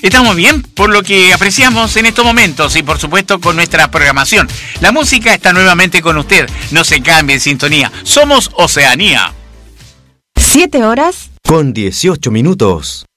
Estamos bien por lo que apreciamos en estos momentos y por supuesto con nuestra programación. La música está nuevamente con usted. No se cambie en sintonía. Somos Oceanía. 7 horas con 18 minutos.